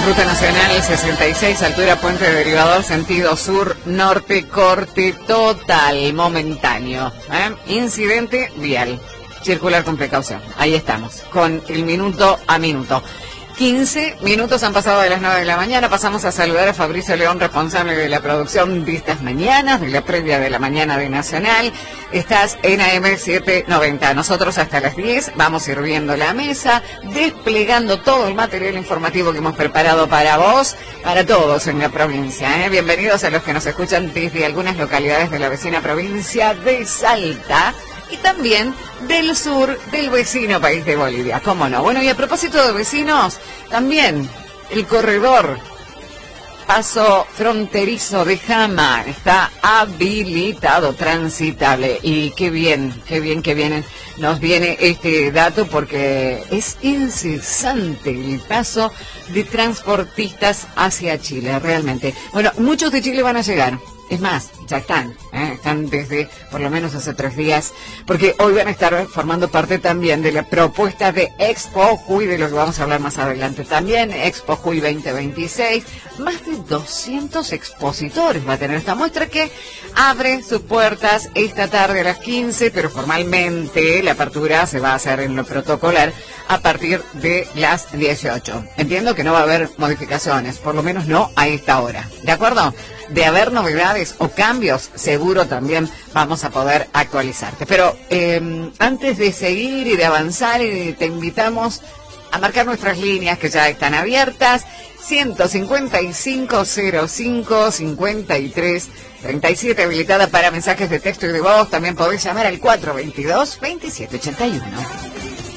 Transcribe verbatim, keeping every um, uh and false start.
Ruta Nacional sesenta y seis, altura Puente Derivador, sentido sur-norte, corte total, momentáneo. ¿eh? Incidente vial. Circular con precaución. Ahí estamos, con el minuto a minuto. quince minutos han pasado de las nueve de la mañana. Pasamos a saludar a Fabricio León, responsable de la producción de estas mañanas, de la previa de la mañana de Nacional. Estás en A M setecientos noventa. Nosotros hasta las diez vamos sirviendo la mesa, desplegando todo el material informativo que hemos preparado para vos, para todos en la provincia. ¿eh? Bienvenidos a los que nos escuchan desde algunas localidades de la vecina provincia de Salta. Y también del sur del vecino país de Bolivia, ¿cómo no? Bueno, y a propósito de vecinos, también el corredor paso fronterizo de Jama está habilitado, transitable. Y qué bien, qué bien que vienen, nos viene este dato porque es incesante el paso de transportistas hacia Chile, realmente. Bueno, muchos de Chile van a llegar. Es más, ya están, ¿eh? están desde por lo menos hace tres días, porque hoy van a estar formando parte también de la propuesta de Expo Jujuy, de lo que vamos a hablar más adelante también, Expo Jujuy veinte veintiséis, más de doscientos expositores va a tener esta muestra que abre sus puertas esta tarde a las quince, pero formalmente la apertura se va a hacer en lo protocolar a partir de las dieciocho. Entiendo que no va a haber modificaciones, por lo menos no a esta hora, ¿de acuerdo? De haber novedades o cambios, seguro también vamos a poder actualizarte. Pero eh, antes de seguir y de avanzar, eh, te invitamos a marcar nuestras líneas que ya están abiertas. ciento cincuenta y cinco, cero cinco, cincuenta y tres, treinta y siete, habilitada para mensajes de texto y de voz. También podés llamar al cuatro veintidós, veintisiete ochenta y uno.